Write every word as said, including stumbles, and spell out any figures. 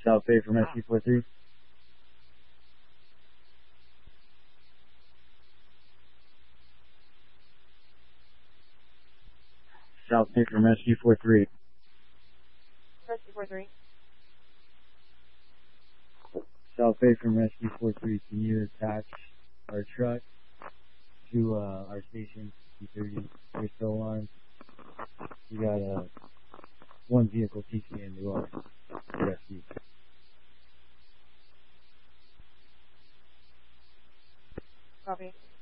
South Bay from S C four three. South Bay from S C four three. S C four three. South Bay from S C four three, can you attach our truck to uh, our station, T thirty, Bristol alarm? We got uh, one vehicle T C in the water. Rescue. Copy.